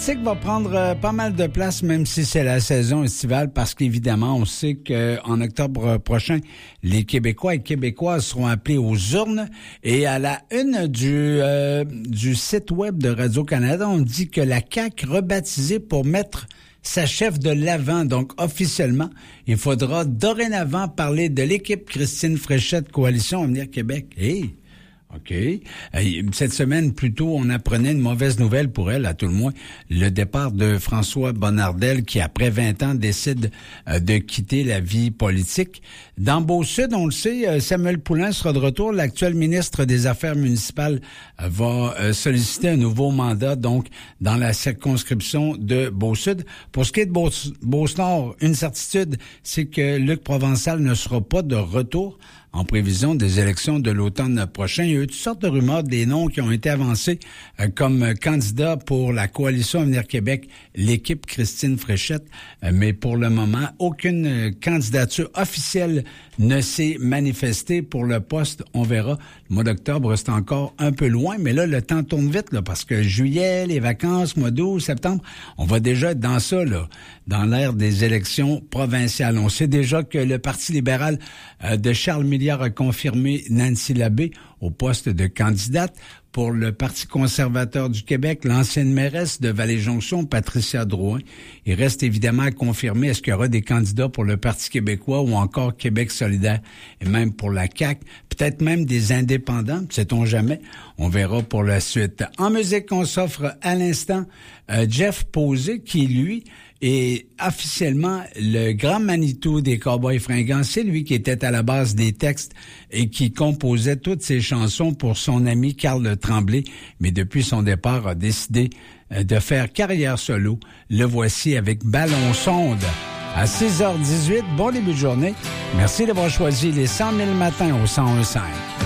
politique va prendre pas mal de place, même si c'est la saison estivale, parce qu'évidemment, on sait qu'en octobre prochain, les Québécois et Québécoises seront appelés aux urnes. Et à la une du site web de Radio-Canada, on dit que la CAQ rebaptisée pour mettre sa chef de l'avant. Donc, officiellement, il faudra dorénavant parler de l'équipe Christine Fréchette, Coalition Avenir Québec. Hey! OK. Cette semaine, plutôt, on apprenait une mauvaise nouvelle pour elle, à tout le moins. Le départ de François Bonnardel, qui, après 20 ans, décide de quitter la vie politique. Dans Beau-Sud, on le sait, Samuel Poulin sera de retour. L'actuel ministre des Affaires municipales va solliciter un nouveau mandat, donc, dans la circonscription de Beau-Sud. Pour ce qui est de Beauce-Nord, une certitude, c'est que Luc Provençal ne sera pas de retour en prévision des élections de l'automne prochain. Il y a eu toutes sortes de rumeurs, des noms qui ont été avancés comme candidats pour la Coalition Avenir Québec, l'équipe Christine Fréchette. Mais pour le moment, aucune candidature officielle ne s'est manifestée pour le poste. On verra. Le mois d'octobre, c'est encore un peu loin, mais là, le temps tourne vite, là, parce que juillet, les vacances, mois d'août, septembre, on va déjà être dans ça, là, dans l'ère des élections provinciales. On sait déjà que le Parti libéral de Charles Milliard a confirmé Nancy Labbé au poste de candidate. Pour le Parti conservateur du Québec, l'ancienne mairesse de Vallée-Jonction, Patricia Drouin. Il reste évidemment à confirmer est-ce qu'il y aura des candidats pour le Parti québécois ou encore Québec solidaire et même pour la CAQ, peut-être même des indépendants, sait-on jamais. On verra pour la suite. En musique, on s'offre à l'instant Jeff Posey qui, lui, est officiellement le grand Manitou des Cowboys fringants. C'est lui qui était à la base des textes et qui composait toutes ses chansons pour son ami Carl Tremblay. Mais depuis son départ, a décidé de faire carrière solo. Le voici avec Ballon Sonde. À 6h18, bon début de journée. Merci d'avoir choisi les 100 000 matins au 101.5.